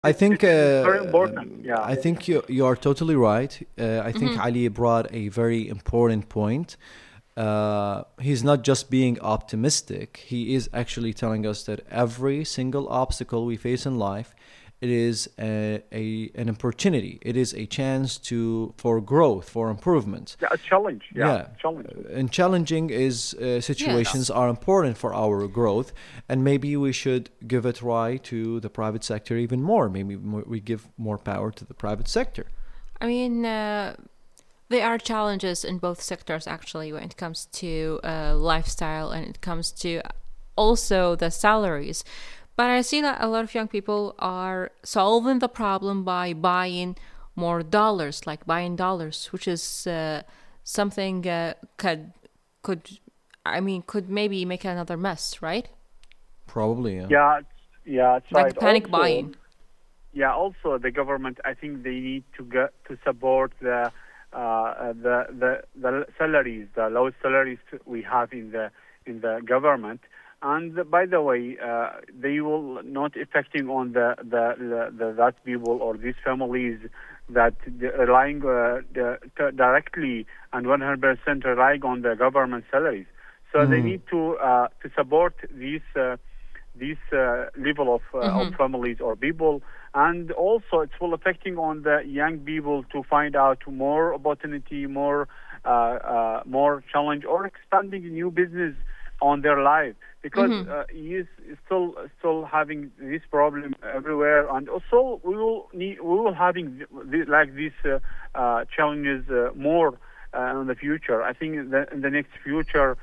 I think It's very important. Yeah. I think you are totally right. I think Ali brought a very important point. He's not just being optimistic. He is actually telling us that every single obstacle we face in life, it is an opportunity. It is a chance for growth, for improvement. Yeah, a challenge. Yeah, Yeah, challenge. and challenging is situations Yes. are important for our growth, and maybe we should give a try to the private sector even more. Maybe we give more power to the private sector. I mean, there are challenges in both sectors actually when it comes to lifestyle and it comes to also the salaries. But I see that a lot of young people are solving the problem by buying more dollars, like buying dollars, which is something could could maybe make another mess, right? Probably, yeah. Yeah, yeah, it's Like right. panic Also, buying. yeah, also the government. I think they need to get to support the salaries, the lowest salaries we have in the government. And by the way, they will not affecting on the that people or these families that relying directly and 100% relying on the government salaries. So they need to support this level of families or people, and also it's will affecting on the young people to find out more opportunity, more challenge, or expanding new business on their life, because he is still having this problem everywhere, and also we will having these challenges more in the future. I think that in the next future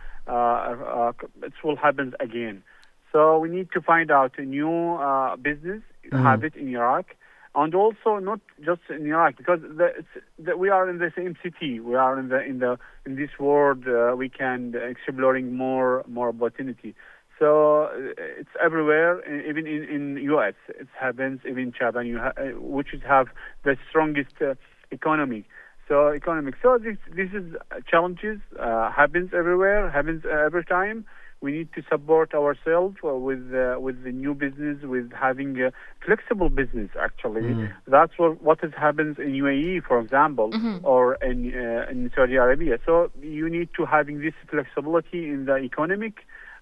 it will happen again. So we need to find out a new business habit in Iraq, and also not just in Iraq, because we are in the same city. We are in this world. We can exploring more opportunity. So it's everywhere, even in U.S. It happens, even Japan, which have the strongest economy. So economic. So this is challenges happens everywhere, happens every time. We need to support ourselves with the new business, with having a flexible business. Actually, that's what happens in UAE, for example, or in Saudi Arabia. So you need to having this flexibility in the economic,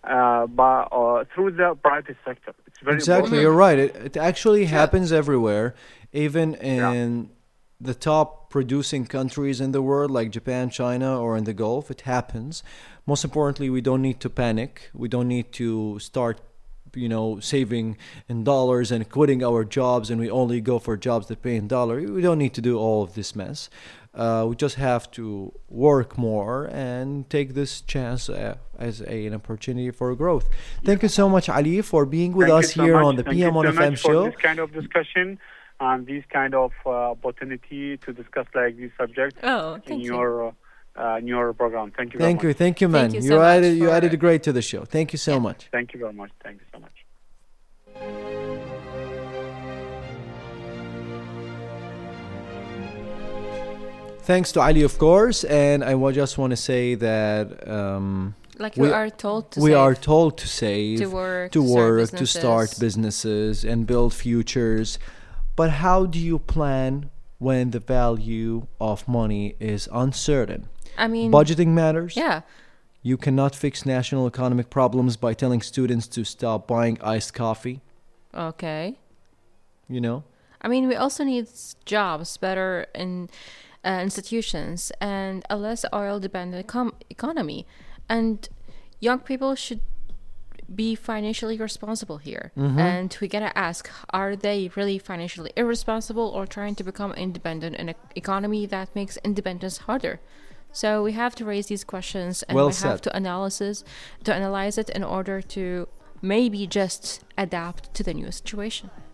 through the private sector. It's very Exactly, important. you're right. It actually happens everywhere, even in the top producing countries in the world, like Japan, China, or in the Gulf. It happens. Most importantly, we don't need to panic. We don't need to start, saving in dollars and quitting our jobs, and we only go for jobs that pay in dollars. We don't need to do all of this mess. We just have to work more and take this chance as an opportunity for growth. Thank you so much, Ali, for being with Thank us you so here much. on the Thank PM you on so FM much show. for this kind of discussion and this kind of opportunity to discuss like this subject Oh, thank you. In your program. Thank you very much. Thank you, man. Thank you so much You for- added great to the show. Thank you so much. Thank you very much. Thank you so much. Thanks to Ali, of course, and just want to say that Like we we are told to we save, are told to save, to work, to start businesses and build futures. But how do you plan when the value of money is uncertain? I mean, Budgeting matters. yeah. You cannot fix national economic problems by telling students to stop buying iced coffee, Okay. you know? I mean, we also need jobs, better in institutions, and a less oil-dependent economy. And young people should be financially responsible here. And we gotta ask, are they really financially irresponsible or trying to become independent in an economy that makes independence harder? So we have to raise these questions, and Well we said. have to analyze it in order to maybe just adapt to the new situation.